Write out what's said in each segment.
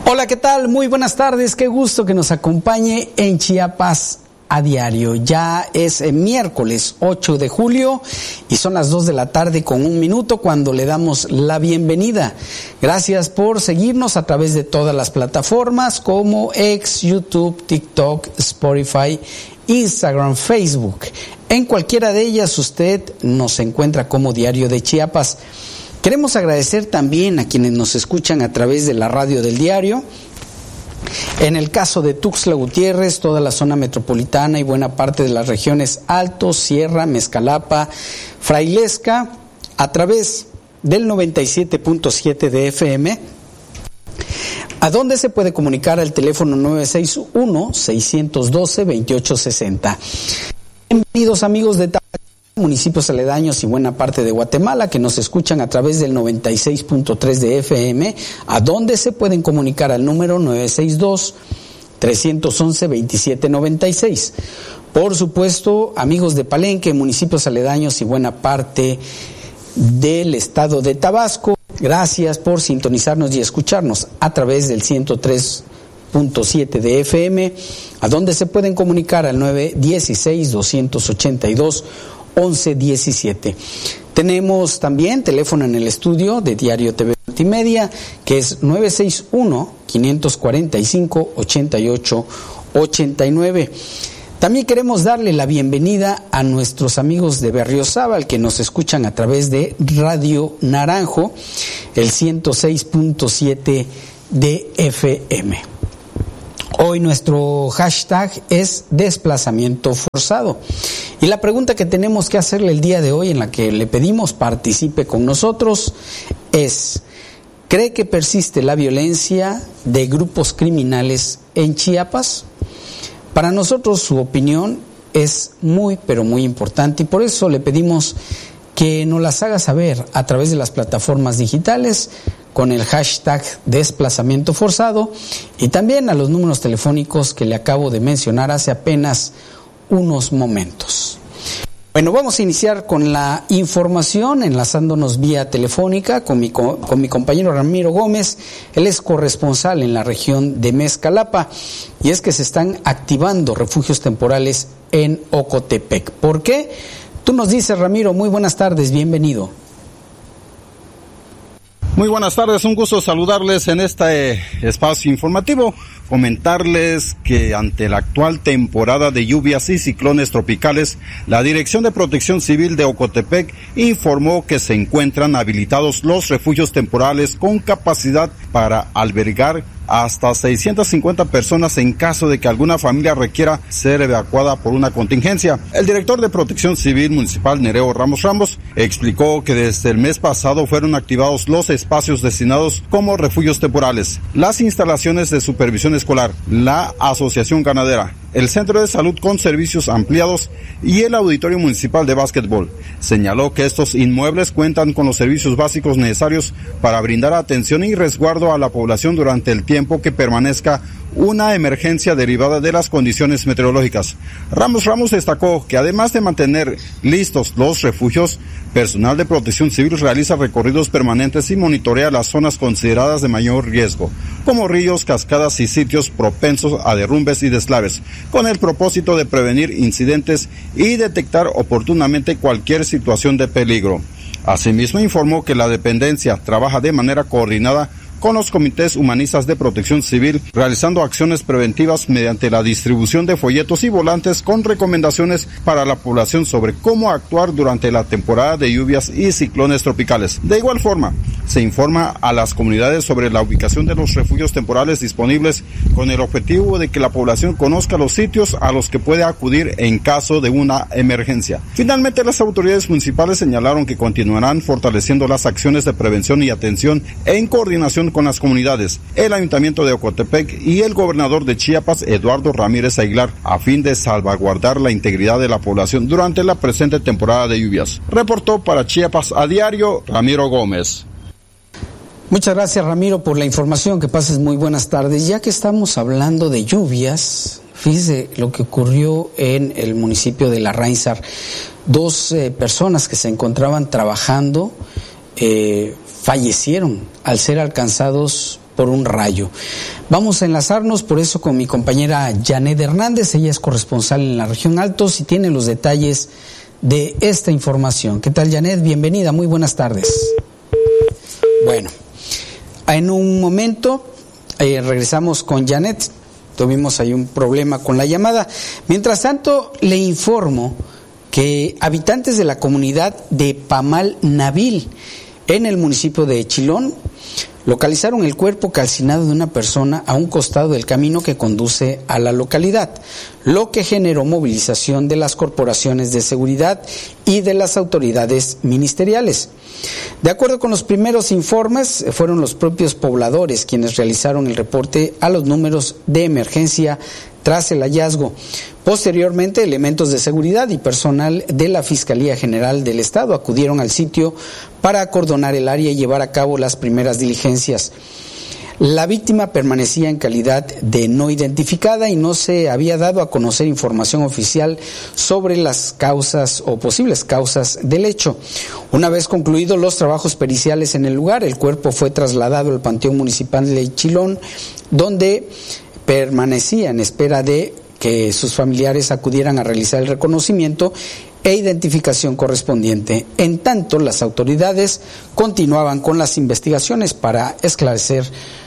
Hola, ¿qué tal? Muy buenas tardes, qué gusto que nos acompañe en Chiapas a diario. Ya es miércoles 8 de julio y son las 2 de la tarde con 1 minuto cuando le damos la bienvenida. Gracias por seguirnos a través de todas las plataformas como X, YouTube, TikTok, Spotify, Instagram, Facebook. En cualquiera de ellas usted nos encuentra como Diario de Chiapas. Queremos agradecer también a quienes nos escuchan a través de la radio del diario. En el caso de Tuxtla Gutiérrez, toda la zona metropolitana y buena parte de las regiones Alto, Sierra, Mezcalapa, Frailesca, a través del 97.7 de FM, a donde se puede comunicar al teléfono 961-612-2860. Bienvenidos amigos de municipios aledaños y buena parte de Guatemala que nos escuchan a través del 96.3 de FM, a donde se pueden comunicar al número 962-311-2796. Por supuesto, amigos de Palenque, municipios aledaños y buena parte del estado de Tabasco, gracias por sintonizarnos y escucharnos a través del 103.7 de FM, a donde se pueden comunicar al 916-282-1117. Tenemos también teléfono en el estudio de Diario TV Multimedia, que es 961-545-8889. También queremos darle la bienvenida a nuestros amigos de Berriozábal que nos escuchan a través de Radio Naranjo, el 106.7 de FM. Hoy nuestro hashtag es desplazamiento forzado. Y la pregunta que tenemos que hacerle el día de hoy, en la que le pedimos participe con nosotros, es: ¿cree que persiste la violencia de grupos criminales en Chiapas? Para nosotros su opinión es muy, pero muy importante, y por eso le pedimos que nos las haga saber a través de las plataformas digitales con el hashtag desplazamiento forzado, y también a los números telefónicos que le acabo de mencionar hace apenas unos momentos. Bueno, vamos a iniciar con la información, enlazándonos vía telefónica con mi compañero Ramiro Gómez. Él es corresponsal en la región de Mezcalapa, y es que se están activando refugios temporales en Ocotepec. ¿Por qué? Tú nos dices, Ramiro. Muy buenas tardes, bienvenido. Muy buenas tardes, un gusto saludarles en este espacio informativo. Comentarles que ante la actual temporada de lluvias y ciclones tropicales, la Dirección de Protección Civil de Ocotepec informó que se encuentran habilitados los refugios temporales con capacidad para albergar hasta 650 personas en caso de que alguna familia requiera ser evacuada por una contingencia. El director de Protección Civil Municipal, Nereo Ramos, explicó que desde el mes pasado fueron activados los espacios destinados como refugios temporales, las instalaciones de supervisión escolar, la asociación ganadera, el centro de salud con servicios ampliados y el auditorio municipal de básquetbol. Señaló que estos inmuebles cuentan con los servicios básicos necesarios para brindar atención y resguardo a la población durante el tiempo que permanezca una emergencia derivada de las condiciones meteorológicas. Ramos destacó que además de mantener listos los refugios, personal de Protección Civil realiza recorridos permanentes y monitorea las zonas consideradas de mayor riesgo, como ríos, cascadas y sitios propensos a derrumbes y deslaves, con el propósito de prevenir incidentes y detectar oportunamente cualquier situación de peligro. Asimismo, informó que la dependencia trabaja de manera coordinada con los comités humanistas de Protección Civil, realizando acciones preventivas mediante la distribución de folletos y volantes con recomendaciones para la población sobre cómo actuar durante la temporada de lluvias y ciclones tropicales. De igual forma, se informa a las comunidades sobre la ubicación de los refugios temporales disponibles con el objetivo de que la población conozca los sitios a los que puede acudir en caso de una emergencia. Finalmente, las autoridades municipales señalaron que continuarán fortaleciendo las acciones de prevención y atención en coordinación con las comunidades, el Ayuntamiento de Ocotepec y el gobernador de Chiapas, Eduardo Ramírez Aguilar, a fin de salvaguardar la integridad de la población durante la presente temporada de lluvias. Reportó para Chiapas a Diario, Ramiro Gómez. Muchas gracias, Ramiro, por la información. Que pases muy buenas tardes. Ya que estamos hablando de lluvias, fíjese lo que ocurrió en el municipio de Larráinzar. 2 personas que se encontraban trabajando fallecieron al ser alcanzados por un rayo. Vamos a enlazarnos por eso con mi compañera Janet Hernández, ella es corresponsal en la región Altos y tiene los detalles de esta información. ¿Qué tal, Janet? Bienvenida, muy buenas tardes. Bueno, en un momento regresamos con Janet, tuvimos ahí un problema con la llamada. Mientras tanto, le informo que habitantes de la comunidad de Pamal Nabil, en el municipio de Chilón, localizaron el cuerpo calcinado de una persona a un costado del camino que conduce a la localidad, lo que generó movilización de las corporaciones de seguridad y de las autoridades ministeriales. De acuerdo con los primeros informes, fueron los propios pobladores quienes realizaron el reporte a los números de emergencia tras el hallazgo. Posteriormente, elementos de seguridad y personal de la Fiscalía General del Estado acudieron al sitio para acordonar el área y llevar a cabo las primeras diligencias. La víctima permanecía en calidad de no identificada y no se había dado a conocer información oficial sobre las causas o posibles causas del hecho. Una vez concluidos los trabajos periciales en el lugar, el cuerpo fue trasladado al Panteón Municipal de Chilón, donde permanecía en espera de que sus familiares acudieran a realizar el reconocimiento e identificación correspondiente. En tanto, las autoridades continuaban con las investigaciones para esclarecer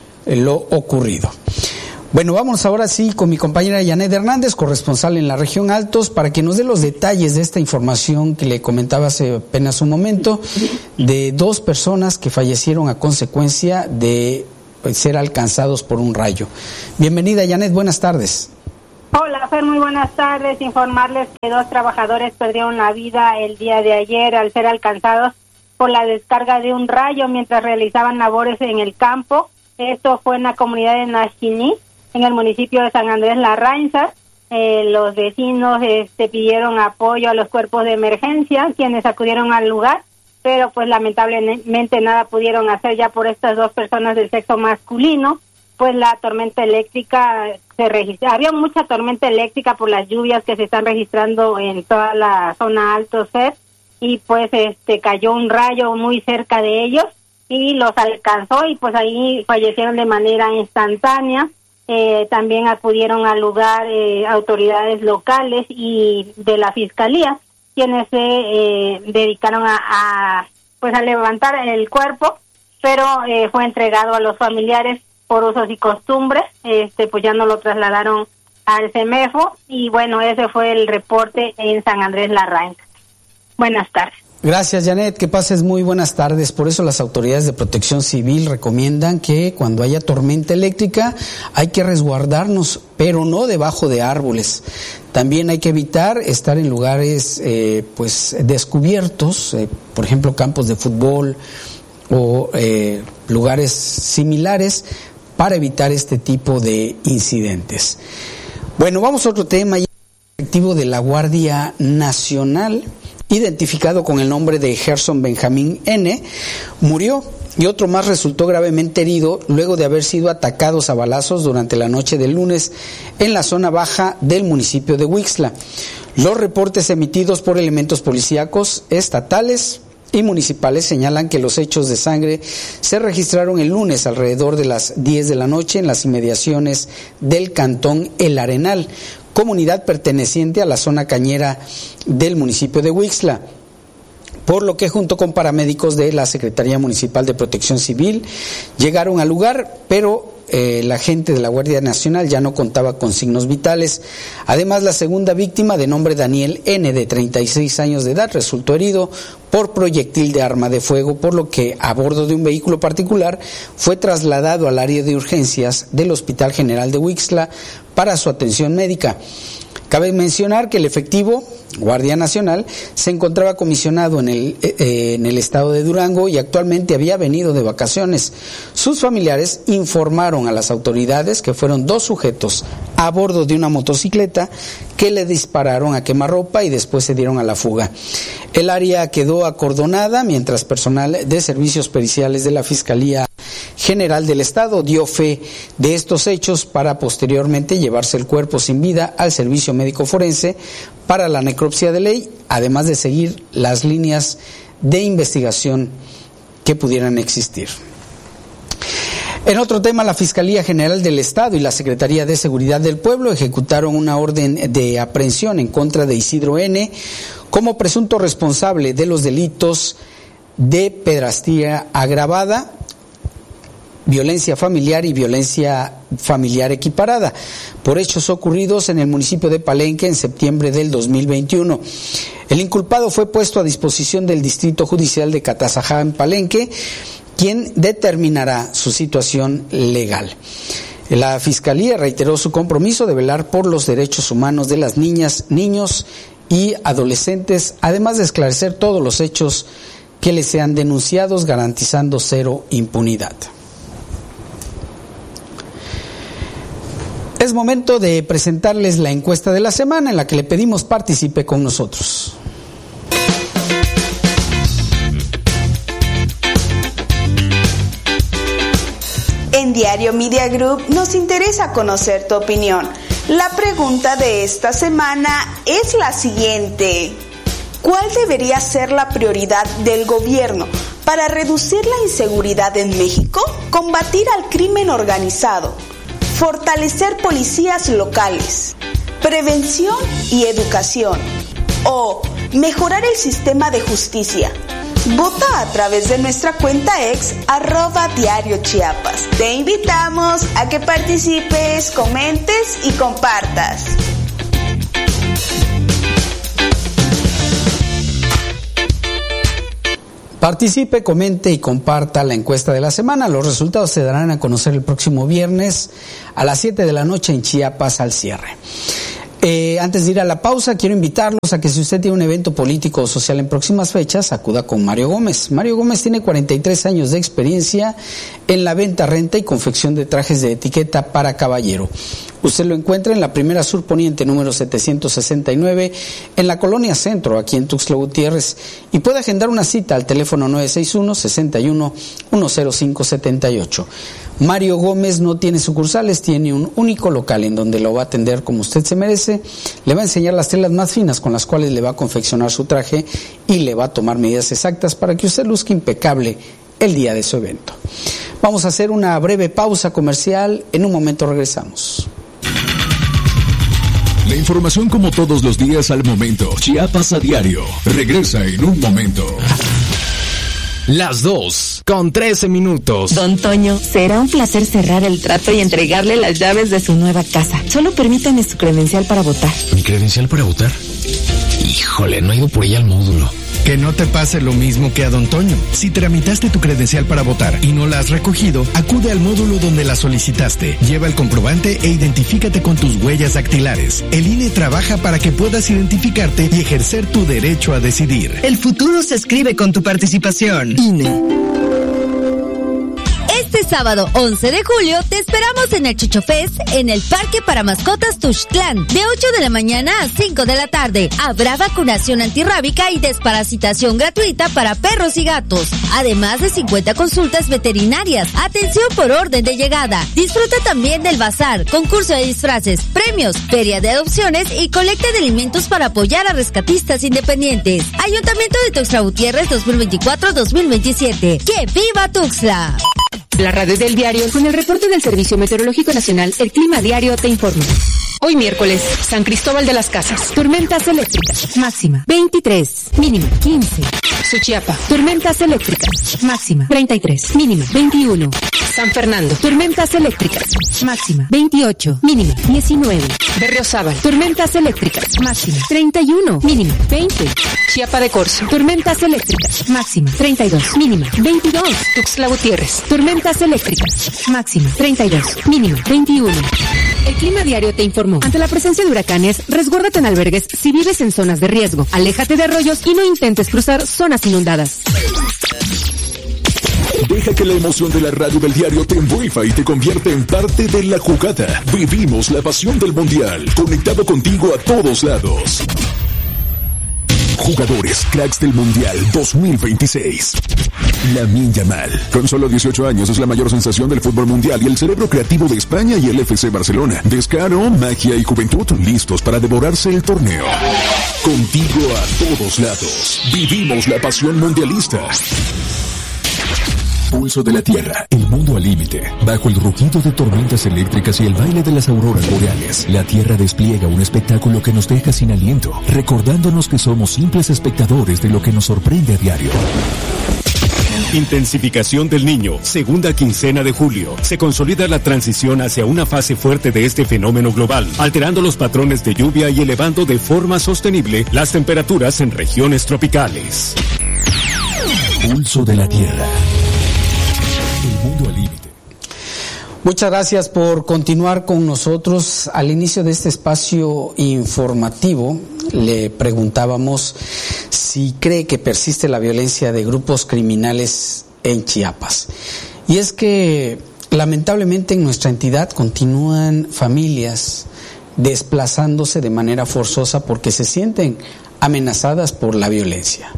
lo ocurrido. Bueno, vamos ahora sí con mi compañera Janet Hernández, corresponsal en la región Altos, para que nos dé los detalles de esta información que le comentaba hace apenas un momento, de 2 personas que fallecieron a consecuencia de ser alcanzados por un rayo. Bienvenida, Janet, buenas tardes. Hola, Fer, muy buenas tardes. Informarles que 2 trabajadores perdieron la vida el día de ayer al ser alcanzados por la descarga de un rayo mientras realizaban labores en el campo. Esto fue en la comunidad de Nachiní, en el municipio de San Andrés Larrainza. Los vecinos pidieron apoyo a los cuerpos de emergencia, quienes acudieron al lugar, pero pues lamentablemente nada pudieron hacer ya por estas 2 personas del sexo masculino. Pues la tormenta eléctrica había mucha tormenta eléctrica por las lluvias que se están registrando en toda la zona Alto Ser, y pues cayó un rayo muy cerca de ellos y los alcanzó y pues ahí fallecieron de manera instantánea. También acudieron al lugar autoridades locales y de la fiscalía, quienes se dedicaron a levantar el cuerpo, pero fue entregado a los familiares por usos y costumbres. Pues ya no lo trasladaron al CEMEFO y bueno, ese fue el reporte en San Andrés Larrainza. Buenas tardes. Gracias, Janet, que pases muy buenas tardes. Por eso las autoridades de protección civil recomiendan que cuando haya tormenta eléctrica hay que resguardarnos, pero no debajo de árboles. También hay que evitar estar en lugares descubiertos, por ejemplo campos de fútbol o lugares similares, para evitar este tipo de incidentes. Bueno, vamos a otro tema. El efectivo de la Guardia Nacional, identificado con el nombre de Gerson Benjamín N., murió y otro más resultó gravemente herido luego de haber sido atacados a balazos durante la noche del lunes en la zona baja del municipio de Huixla. Los reportes emitidos por elementos policíacos estatales y municipales señalan que los hechos de sangre se registraron el lunes alrededor de las 10 de la noche en las inmediaciones del cantón El Arenal, comunidad perteneciente a la zona cañera del municipio de Huixla, por lo que junto con paramédicos de la Secretaría Municipal de Protección Civil llegaron al lugar, pero la gente de la Guardia Nacional ya no contaba con signos vitales. Además, la segunda víctima, de nombre Daniel N., de 36 años de edad, resultó herido por proyectil de arma de fuego, por lo que a bordo de un vehículo particular fue trasladado al área de urgencias del Hospital General de Huixla para su atención médica. Cabe mencionar que el efectivo Guardia Nacional se encontraba comisionado en el estado de Durango y actualmente había venido de vacaciones. Sus familiares informaron a las autoridades que fueron 2 sujetos a bordo de una motocicleta que le dispararon a quemarropa y después se dieron a la fuga. El área quedó acordonada mientras personal de servicios periciales de la Fiscalía General del Estado dio fe de estos hechos para posteriormente llevarse el cuerpo sin vida al servicio médico forense para la necropsia de ley, además de seguir las líneas de investigación que pudieran existir. En otro tema, la Fiscalía General del Estado y la Secretaría de Seguridad del Pueblo ejecutaron una orden de aprehensión en contra de Isidro N. como presunto responsable de los delitos de pedrastía agravada, violencia familiar y violencia familiar equiparada, por hechos ocurridos en el municipio de Palenque en septiembre del 2021. El inculpado fue puesto a disposición del Distrito Judicial de Catazajá en Palenque, quien determinará su situación legal. La Fiscalía reiteró su compromiso de velar por los derechos humanos de las niñas, niños y adolescentes, además de esclarecer todos los hechos que les sean denunciados, garantizando cero impunidad. Es momento de presentarles la encuesta de la semana en la que le pedimos participe con nosotros. En Diario Media Group nos interesa conocer tu opinión. La pregunta de esta semana es la siguiente: ¿cuál debería ser la prioridad del gobierno para reducir la inseguridad en México? Combatir al crimen organizado, fortalecer policías locales, prevención y educación, o mejorar el sistema de justicia. Vota a través de nuestra cuenta ex @diariochiapas. Te invitamos a que participes, comentes y compartas. Participe, comente y comparta la encuesta de la semana. Los resultados se darán a conocer el próximo viernes a las 7 de la noche en Chiapas al cierre. Antes de ir a la pausa, quiero invitarlos a que si usted tiene un evento político o social en próximas fechas, acuda con Mario Gómez. Mario Gómez tiene 43 años de experiencia en la venta, renta y confección de trajes de etiqueta para caballero. Usted lo encuentra en la Primera Sur Poniente, número 769, en la Colonia Centro, aquí en Tuxtla Gutiérrez, y puede agendar una cita al teléfono 961-61-10578. Mario Gómez no tiene sucursales, tiene un único local en donde lo va a atender como usted se merece, le va a enseñar las telas más finas con las cuales le va a confeccionar su traje y le va a tomar medidas exactas para que usted luzca impecable el día de su evento. Vamos a hacer una breve pausa comercial, en un momento regresamos. La información como todos los días al momento. Chiapas a diario. Regresa en un momento. Las 2:13. Don Toño, será un placer cerrar el trato y entregarle las llaves de su nueva casa. Solo permítame su credencial para votar. ¿Mi credencial para votar? Híjole, no he ido por ella al módulo. Que no te pase lo mismo que a Don Toño. Si tramitaste tu credencial para votar y no la has recogido, acude al módulo donde la solicitaste. Lleva el comprobante e identifícate con tus huellas dactilares. El INE trabaja para que puedas identificarte y ejercer tu derecho a decidir. El futuro se escribe con tu participación. INE. Este sábado 11 de julio te esperamos en el Chucho Fest en el Parque para Mascotas Tuxtlán, de 8 de la mañana a 5 de la tarde. Habrá vacunación antirrábica y desparasitación gratuita para perros y gatos, además de 50 consultas veterinarias. Atención por orden de llegada. Disfruta también del bazar, concurso de disfraces, premios, feria de adopciones y colecta de alimentos para apoyar a rescatistas independientes. Ayuntamiento de Tuxtla Gutiérrez 2024-2027. ¡Que viva Tuxtla! La radio del diario, con el reporte del Servicio Meteorológico Nacional, el Clima Diario te informa. Hoy miércoles, San Cristóbal de las Casas, tormentas eléctricas, máxima 23, mínima 15. Suchiapa, tormentas eléctricas, máxima 33, mínima 21. San Fernando, tormentas eléctricas, máxima 28, mínima 19. Berriozábal, tormentas eléctricas, máxima 31, mínima 20. Chiapa de Corzo, tormentas eléctricas, máxima 32, mínima 22. Tuxtla Gutiérrez, tormentas eléctricas, máxima 32, mínima 21. El Clima Diario te informó. Ante la presencia de huracanes, resguárdate en albergues si vives en zonas de riesgo. Aléjate de arroyos y no intentes cruzar zonas inundadas. Deja que la emoción de la radio del diario te envuelva y te convierta en parte de la jugada. Vivimos la pasión del mundial, conectado contigo a todos lados. Jugadores cracks del Mundial 2026. Lamine Yamal, con solo 18 años, es la mayor sensación del fútbol mundial y el cerebro creativo de España y el FC Barcelona. Descaro, magia y juventud listos para devorarse el torneo. Contigo a todos lados. Vivimos la pasión mundialista. Pulso de la Tierra, el mundo al límite. Bajo el rugido de tormentas eléctricas y el baile de las auroras boreales, la Tierra despliega un espectáculo que nos deja sin aliento, recordándonos que somos simples espectadores de lo que nos sorprende a diario. Intensificación del Niño, segunda quincena de julio. Se consolida la transición hacia una fase fuerte de este fenómeno global, alterando los patrones de lluvia y elevando de forma sostenible las temperaturas en regiones tropicales. Pulso de la Tierra. El mundo al límite. Muchas gracias por continuar con nosotros. Al inicio de este espacio informativo le preguntábamos si cree que persiste la violencia de grupos criminales en Chiapas. Y es que lamentablemente en nuestra entidad continúan familias desplazándose de manera forzosa porque se sienten amenazadas por la violencia.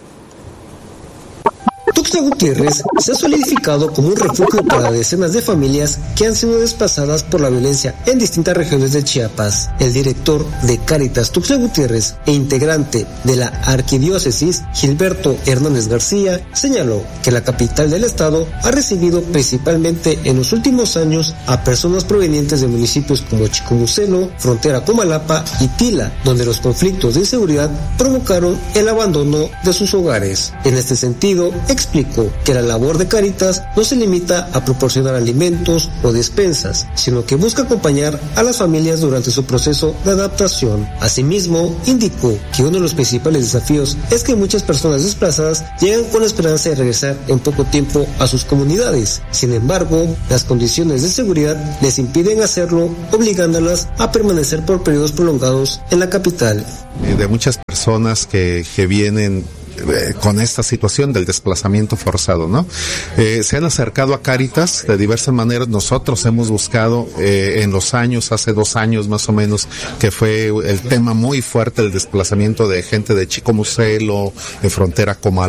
Tuxtla Gutiérrez se ha solidificado como un refugio para decenas de familias que han sido desplazadas por la violencia en distintas regiones de Chiapas. El director de Cáritas Tuxtla Gutiérrez e integrante de la arquidiócesis, Gilberto Hernández García, señaló que la capital del estado ha recibido principalmente en los últimos años a personas provenientes de municipios como Chicomucelo, frontera con Malapa y Tila, donde los conflictos de inseguridad provocaron el abandono de sus hogares. En este sentido, explicó que la labor de Cáritas no se limita a proporcionar alimentos o despensas, sino que busca acompañar a las familias durante su proceso de adaptación. Asimismo, indicó que uno de los principales desafíos es que muchas personas desplazadas llegan con la esperanza de regresar en poco tiempo a sus comunidades. Sin embargo, las condiciones de seguridad les impiden hacerlo, obligándolas a permanecer por periodos prolongados en la capital. De muchas personas que vienen con esta situación del desplazamiento forzado, ¿no? Se han acercado a Cáritas de diversas maneras. Nosotros hemos buscado en los años, hace 2 años más o menos, que fue el tema muy fuerte, el desplazamiento de gente de Chicomucelo, de frontera con